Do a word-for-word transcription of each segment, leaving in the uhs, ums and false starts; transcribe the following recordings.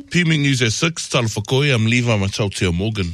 P M News at six, tala whakoi, I'm Levi Matautia Morgan.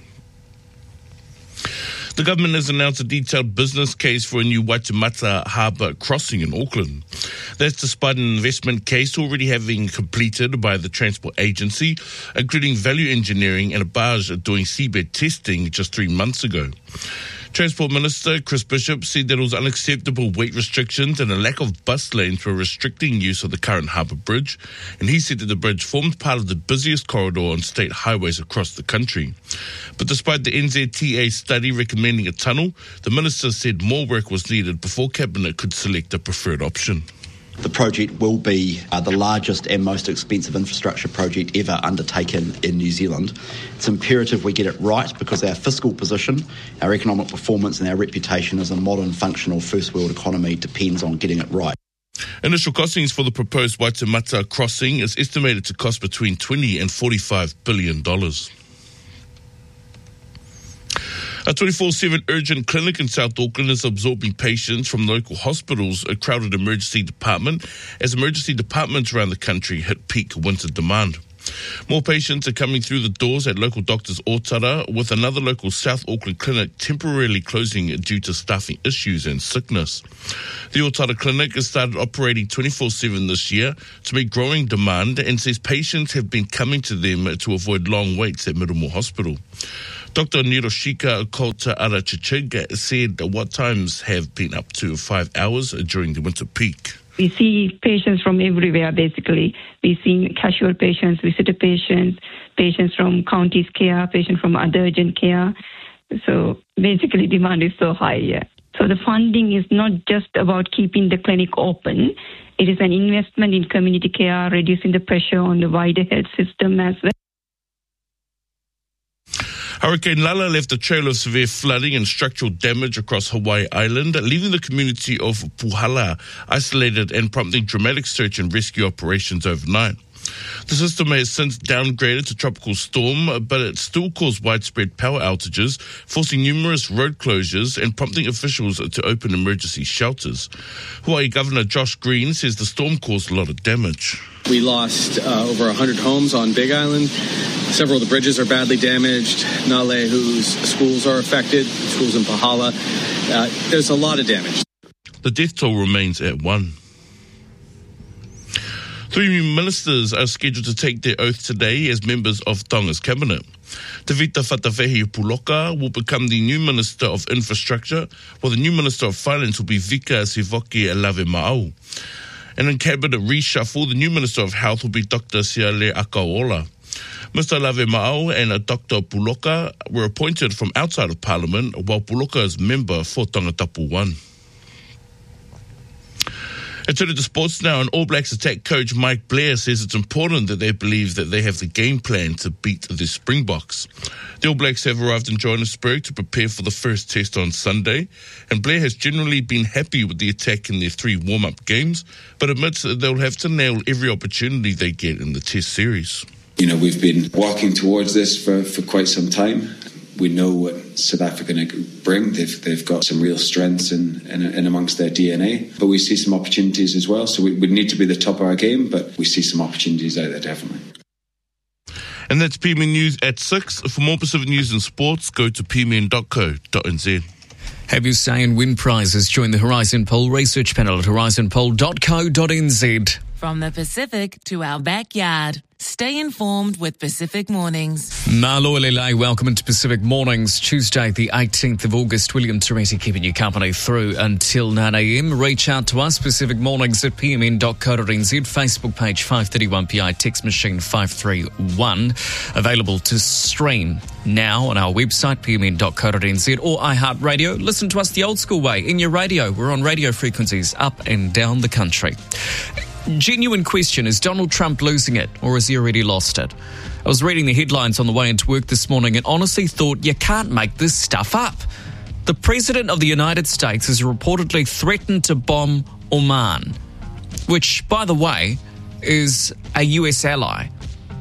The government has announced a detailed business case for a new Waitemata Harbour crossing in Auckland. That's despite an investment case already having completed by the Transport Agency, including value engineering and a barge doing seabed testing just three months ago. Transport Minister Chris Bishop said that it was unacceptable weight restrictions and a lack of bus lanes were restricting use of the current harbour bridge, and he said that the bridge forms part of the busiest corridor on state highways across the country. But despite the N Z T A study recommending a tunnel, the minister said more work was needed before Cabinet could select a preferred option. The project will be uh, the largest and most expensive infrastructure project ever undertaken in New Zealand. It's imperative we get it right because our fiscal position, our economic performance and our reputation as a modern, functional first world economy depends on getting it right. Initial costings for the proposed Waitemata crossing is estimated to cost between twenty and forty-five billion dollars. A twenty-four seven urgent clinic in South Auckland is absorbing patients from local hospitals, a crowded emergency department, as emergency departments around the country hit peak winter demand. More patients are coming through the doors at local doctors Otara, with another local South Auckland clinic temporarily closing due to staffing issues and sickness. The Otara clinic has started operating twenty-four seven this year to meet growing demand and says patients have been coming to them to avoid long waits at Middlemore Hospital. Doctor Niroshika Kota Arachichig said what times have been up to five hours during the winter peak. We see patients from everywhere, basically. We see casual patients, visitor patients, patients from county's care, patients from other urgent care. So basically demand is so high, yeah. So the funding is not just about keeping the clinic open. It is an investment in community care, reducing the pressure on the wider health system as well. Hurricane Lala left a trail of severe flooding and structural damage across Hawaii Island, leaving the community of Puhala isolated and prompting dramatic search and rescue operations overnight. The system has since downgraded to tropical storm, but it still caused widespread power outages, forcing numerous road closures and prompting officials to open emergency shelters. Hawaii Governor Josh Green says the storm caused a lot of damage. We lost uh, over one hundred homes on Big Island. Several of the bridges are badly damaged. Nalehu's schools are affected, schools in Pahala. Uh, there's a lot of damage. The death toll remains at one. Three new ministers are scheduled to take their oath today as members of Tonga's cabinet. Tavita Fatawhehi Puloka will become the new Minister of Infrastructure, while the new Minister of Finance will be Vika Sivoki Alave Ma'au. And in cabinet reshuffle, the new Minister of Health will be Doctor Siale Akaola. Mister Alave Ma'au and Doctor Puloka were appointed from outside of Parliament, while Puloka is member for Tongatapu one. And turning to sports now, and All Blacks attack coach Mike Blair says it's important that they believe that they have the game plan to beat the Springboks. The All Blacks have arrived in Johannesburg to prepare for the first test on Sunday, and Blair has generally been happy with the attack in their three warm-up games, but admits that they'll have to nail every opportunity they get in the test series. You know, we've been walking towards this for, for quite some time. We know what South Africa bring. They've they've got some real strengths in, in, in amongst their D N A. But we see some opportunities as well. So we, we need to be the top of our game, but we see some opportunities out there, definitely. And that's P M N News at six. For more Pacific news and sports, go to p m n dot co dot n z. Have your say and win prizes. Join the Horizon Poll research panel at horizon poll dot co dot n z. From the Pacific to our backyard. Stay informed with Pacific Mornings. Maloelele, welcome into Pacific Mornings. Tuesday, the eighteenth of August. William Teresi keeping you company through until nine a m. Reach out to us, Pacific Mornings at p m n dot co dot n z. Facebook page five thirty-one P I, text machine five three one. Available to stream now on our website, p m n dot co dot n z, or iHeartRadio. Listen to us the old school way, in your radio. We're on radio frequencies up and down the country. Genuine question, is Donald Trump losing it, or has he already lost it? I was reading the headlines on the way into work this morning and honestly thought, you can't make this stuff up. The President of the United States has reportedly threatened to bomb Oman, which, by the way, is a U S ally.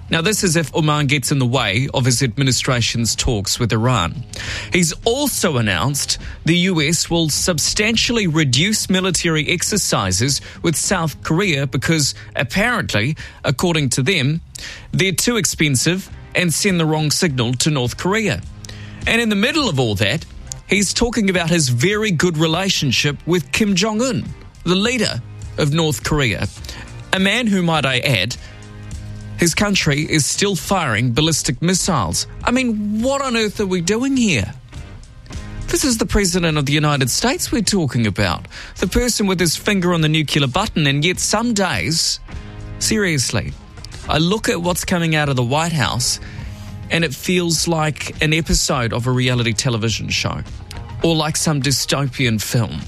Now, this is if Oman gets in the way of his administration's talks with Iran. He's also announced the U S will substantially reduce military exercises with South Korea because apparently, according to them, they're too expensive and send the wrong signal to North Korea. And in the middle of all that, he's talking about his very good relationship with Kim Jong-un, the leader of North Korea, a man who, might I add, his country is still firing ballistic missiles. I mean, what on earth are we doing here? This is the President of the United States we're talking about. The person with his finger on the nuclear button, and yet some days, seriously, I look at what's coming out of the White House and it feels like an episode of a reality television show, or like some dystopian film,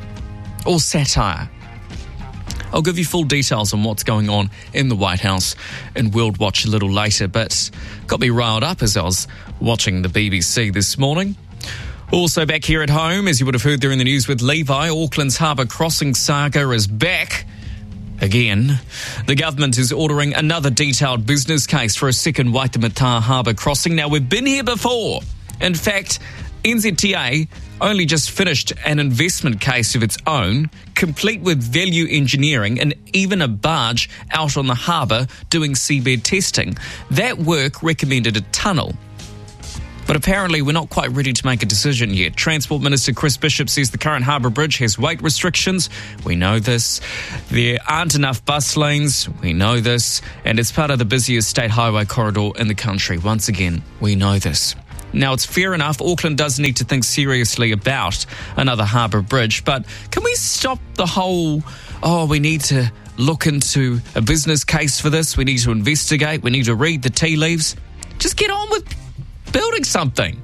or satire. I'll give you full details on what's going on in the White House and World Watch a little later, but got me riled up as I was watching the B B C this morning. Also back here at home, as you would have heard there in the news with Levi, Auckland's Harbour Crossing saga is back again. The government is ordering another detailed business case for a second Waitemata Harbour crossing. Now, we've been here before. In fact, N Z T A only just finished an investment case of its own, complete with value engineering and even a barge out on the harbour doing seabed testing. That work recommended a tunnel. But apparently we're not quite ready to make a decision yet. Transport Minister Chris Bishop says the current harbour bridge has weight restrictions. We know this. There aren't enough bus lanes. We know this. And it's part of the busiest state highway corridor in the country. Once again, we know this. Now, it's fair enough, Auckland does need to think seriously about another harbour bridge, but can we stop the whole, oh, we need to look into a business case for this, we need to investigate, we need to read the tea leaves? Just get on with building something.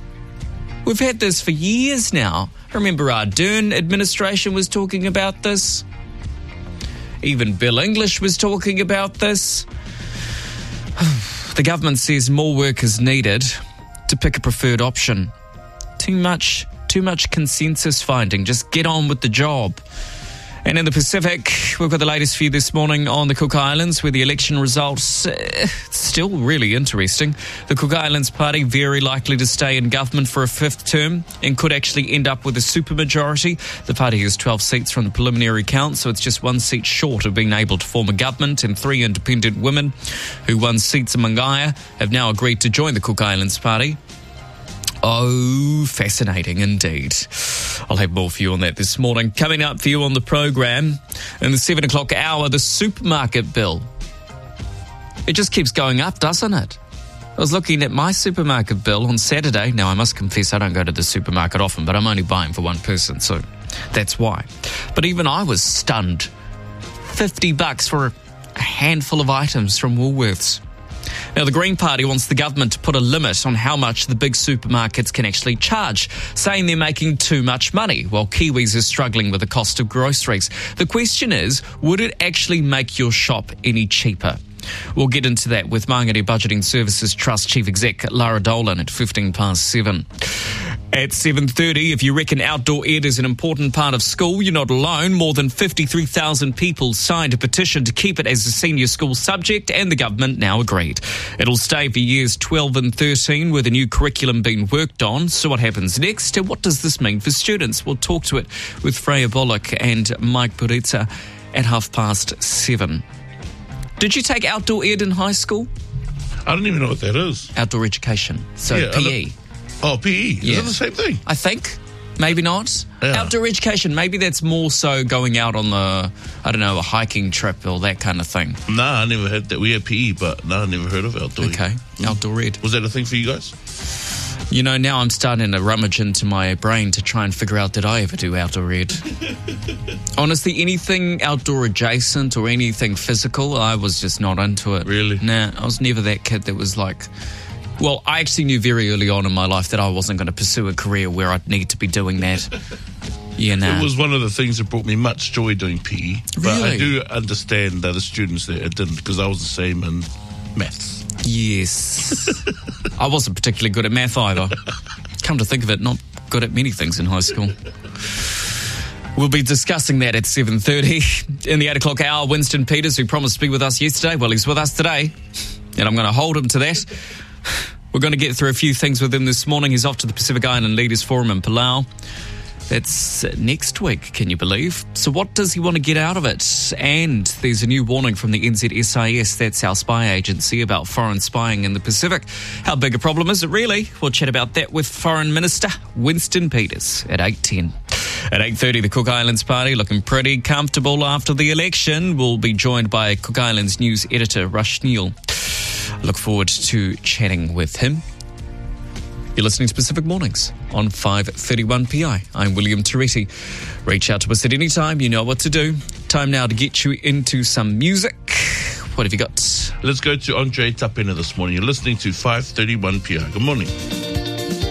We've had this for years now. I remember our Ardern administration was talking about this. Even Bill English was talking about this. The government says more work is needed to pick a preferred option. Too much, too much consensus finding. Just get on with the job. And in the Pacific, we've got the latest for you this morning on the Cook Islands, where the election results uh, still really interesting. The Cook Islands Party very likely to stay in government for a fifth term and could actually end up with a supermajority. The party has twelve seats from the preliminary count, so it's just one seat short of being able to form a government, and three independent women who won seats in Mangaya have now agreed to join the Cook Islands Party. Oh, fascinating indeed. I'll have more for you on that this morning. Coming up for you on the program, in the seven o'clock hour, the supermarket bill. It just keeps going up, doesn't it? I was looking at my supermarket bill on Saturday. Now, I must confess I don't go to the supermarket often, but I'm only buying for one person, so that's why. But even I was stunned. fifty bucks for a handful of items from Woolworths. Now, the Green Party wants the government to put a limit on how much the big supermarkets can actually charge, saying they're making too much money, while Kiwis are struggling with the cost of groceries. The question is, would it actually make your shop any cheaper? We'll get into that with Māngere Budgeting Services Trust Chief Exec Lara Dolan at fifteen past seven. At seven thirty, if you reckon outdoor ed is an important part of school, you're not alone. More than fifty-three thousand people signed a petition to keep it as a senior school subject, and the government now agreed. It'll stay for years twelve and thirteen, with a new curriculum being worked on. So what happens next, and what does this mean for students? We'll talk to it with Freya Bullock and Mike Puritza at half past seven. Did you take outdoor ed in high school? I don't even know what that is. Outdoor education, so Yeah, I P E. Oh, P E. Is Yeah. it the same thing? I think. Maybe not. Yeah. Outdoor education, maybe that's more so going out on the, I don't know, a hiking trip or that kind of thing. Nah, I never had that. We had P E, but no, I never heard of outdoor. Okay, outdoor ed. Was that a thing for you guys? You know, now I'm starting to rummage into my brain to try and figure out, did I ever do outdoor ed? Honestly, anything outdoor adjacent or anything physical, I was just not into it. Really? Nah, I was never that kid that was like... Well, I actually knew very early on in my life that I wasn't going to pursue a career where I'd need to be doing that. Yeah, nah. It was one of the things that brought me much joy doing P E. But Really? I do understand the other students that it didn't, because I was the same in maths. Yes. I wasn't particularly good at math either. Come to think of it, not good at many things in high school. We'll be discussing that at seven thirty. In the eight o'clock hour, Winston Peters, who promised to be with us yesterday, well, he's with us today. and I'm going to hold him to that. We're going to get through a few things with him this morning. He's off to the Pacific Island Leaders Forum in Palau. That's next week, can you believe? So what does he want to get out of it? And there's a new warning from the N Z S I S, that's our spy agency, about foreign spying in the Pacific. How big a problem is it really? We'll chat about that with Foreign Minister Winston Peters at eight ten. At eight thirty, the Cook Islands Party looking pretty comfortable after the election. We'll be joined by Cook Islands news editor Rush Neal. I look forward to chatting with him. You're listening to Pacific Mornings on five thirty-one P I. I'm William Toretti. Reach out to us at any time. You know what to do. Time now to get you into some music. What have you got? Let's go to Andre Tapena this morning. You're listening to five thirty-one P I. Good morning.